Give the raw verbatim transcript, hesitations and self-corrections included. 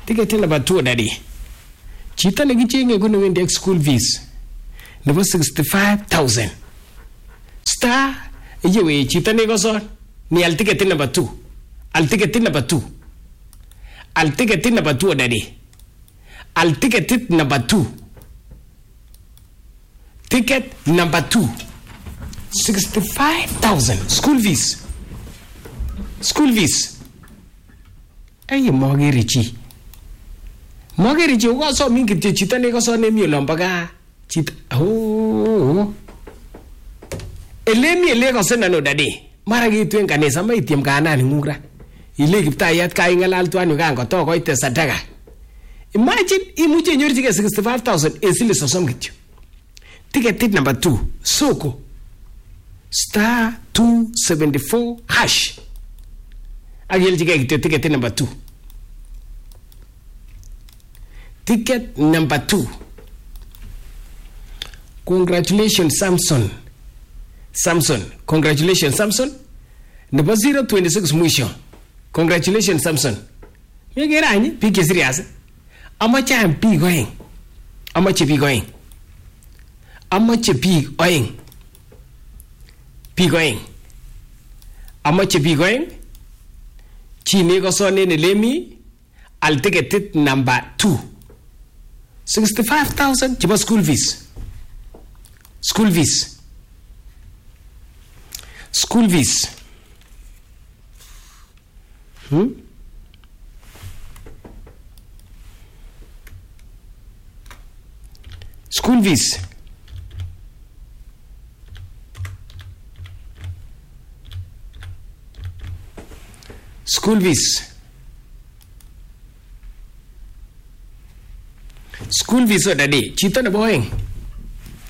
Ticket number two daddy. Chita negichenge kono wendi school fees. Nebo sixty-five thousand. Star yewe chita negoson ni al ticket number two. Al ticket number two. Al ticket number two daddy. Al ticket number two. Ticket number two. sixty-five thousand. School fees. School fees. Aye mogerichi. Mogerichi uko so mingi chita negoson nemi olombaga. Chita. Oh. Elemi elego sena no daddy. Mara gitu en kanisa ma itiem kanan ngura. Ile kiptayat ka ingalal tuan yukan ko to koite sadaka. Imagine imuche nyorchige sixty-five thousand esile sosom kityo. Ticket number two. Soko. Star two seventy-four hash. Agilchige kityo ticket number two. Ticket number two. Congratulations Samson. Samson. Congratulations Samson. Number zero twenty-six mwisho. Congratulations Samson. Migera ni piki serious. Amache am pi going. Amache pi going. Amache pi going. Pi going. Amache pi going. Chini ko sone ne lemi. I'll take a tit number two. sixty-five thousand chiba school fees. School fees. School fees. Hmm? School fees. School fees. School fees o daddy. Chita na boyeng.